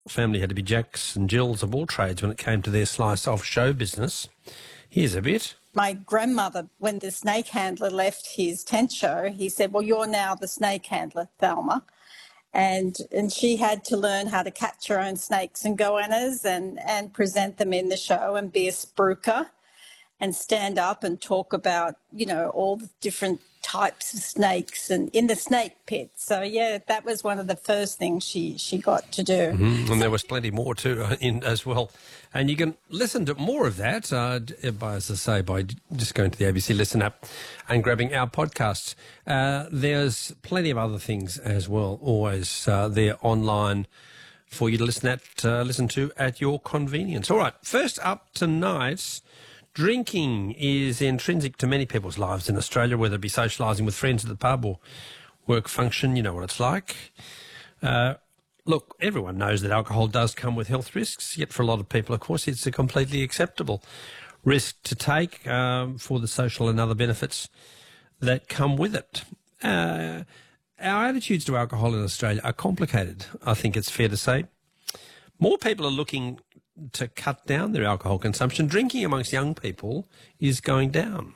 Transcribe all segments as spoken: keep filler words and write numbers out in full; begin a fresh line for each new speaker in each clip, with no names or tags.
family had to be Jacks and Jills of all trades when it came to their slice of show business. Here's a bit.
My grandmother, when the snake handler left his tent show, he said, well, you're now the snake handler, Thelma. And and she had to learn how to catch her own snakes and goannas and, and present them in the show and be a spruiker and stand up and talk about, you know, all the different types of snakes and in the snake pit. So, yeah, that was one of the first things she, she got to do.
Mm-hmm. And there was plenty more too in as well. And you can listen to more of that, uh, by, as I say, by just going to the A B C Listen app and grabbing our podcasts. Uh, there's plenty of other things as well, always uh, there online for you to listen at, uh, listen to at your convenience. All right, first up tonight, drinking is intrinsic to many people's lives in Australia, whether it be socialising with friends at the pub or work function. You know what it's like. Uh, look, everyone knows that alcohol does come with health risks, yet for a lot of people, of course, it's a completely acceptable risk to take um, for the social and other benefits that come with it. Uh, our attitudes to alcohol in Australia are complicated, I think it's fair to say. More people are looking to cut down their alcohol consumption. Drinking amongst young people is going down.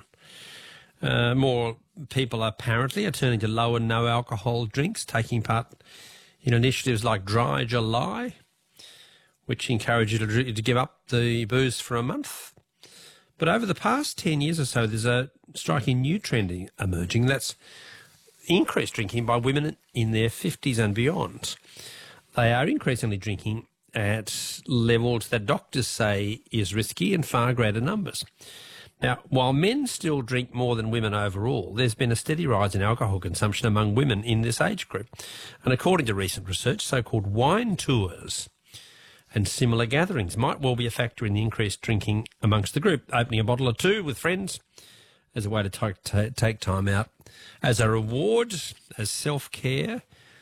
Uh, more people apparently are turning to low and no alcohol drinks, taking part in initiatives like Dry July, which encourage you to, to give up the booze for a month. But over the past ten years or so, there's a striking new trend emerging. That's increased drinking by women in their fifties and beyond. They are increasingly drinking at levels that doctors say is risky in far greater numbers. Now, while men still drink more than women overall, there's been a steady rise in alcohol consumption among women in this age group. And according to recent research, so-called wine tours and similar gatherings might well be a factor in the increased drinking amongst the group. Opening a bottle or two with friends as a way to take, t- take time out, as a reward, as self-care,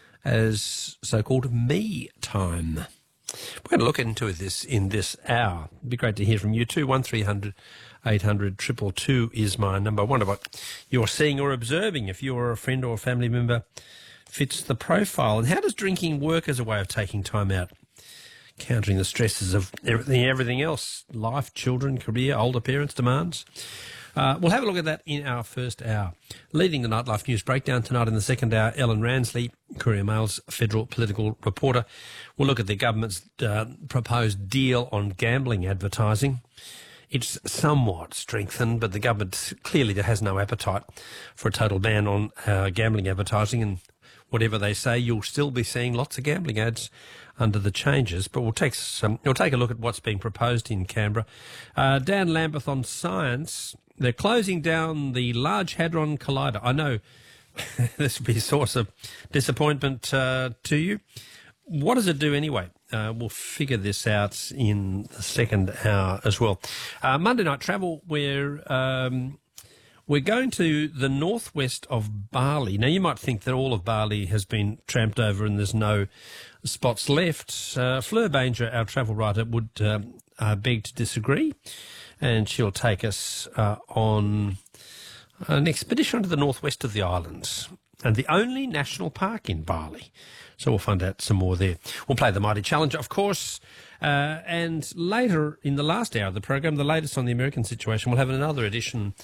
as so-called me time. We're going to look into this in this hour. It'd be great to hear from you too. one three hundred eight hundred two two two is my number. I wonder what you're seeing or observing, if you're a friend or a family member fits the profile. And how does drinking work as a way of taking time out, countering the stresses of everything, everything else, life, children, career, older parents' demands? Uh, we'll have a look at that in our first hour. Leading the Nightlife News Breakdown tonight in the second hour, Ellen Ransley, Courier Mail's federal political reporter. We'll look at the government's uh, proposed deal on gambling advertising. It's somewhat strengthened, but the government clearly has no appetite for a total ban on uh, gambling advertising, and whatever they say, you'll still be seeing lots of gambling ads under the changes. But we'll take some, we'll take a look at what's being proposed in Canberra. Uh, Dan Lambeth on science. They're closing down the Large Hadron Collider. I know this will be a source of disappointment uh, to you. What does it do anyway? Uh, we'll figure this out in the second hour as well. Uh, Monday Night Travel, we're, um, we're going to the northwest of Bali. Now, you might think that all of Bali has been tramped over and there's no spots left. Uh, Fleur Banger, our travel writer, would um, uh, beg to disagree. And she'll take us uh, on an expedition to the northwest of the islands and the only national park in Bali. So we'll find out some more there. We'll play the Mighty Challenger, of course. Uh, and later in the last hour of the program, the latest on the American situation, we'll have another edition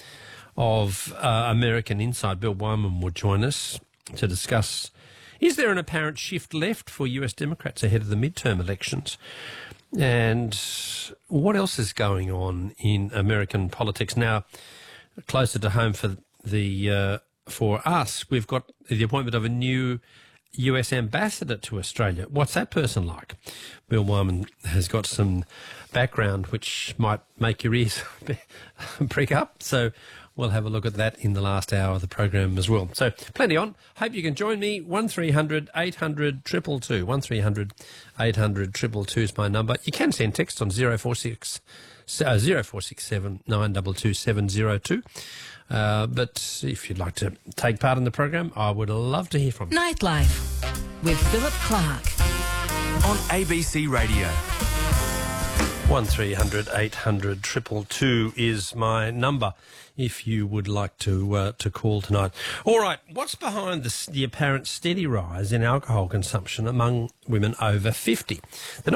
of uh, American Insight. Bill Wyman will join us to discuss, is there an apparent shift left for U S Democrats ahead of the midterm elections? And what else is going on in American politics now? Closer to home for the uh, for us, we've got the appointment of a new U S ambassador to Australia. What's that person like? Bill Wyman has got some background which might make your ears prick up. So we'll have a look at that in the last hour of the program as well. So plenty on. Hope you can join me. one three hundred eight hundred two two two. one three hundred eight hundred two two two is my number. You can send text on zero four six uh, zero four six seven nine two two seven zero two. Uh, but if you'd like to take part in the program, I would love to hear from you.
Nightlife with Philip Clark
on A B C Radio.
one three hundred eight hundred two two two is my number if you would like to uh, to call tonight. All right, what's behind the, the apparent steady rise in alcohol consumption among women over fifty? The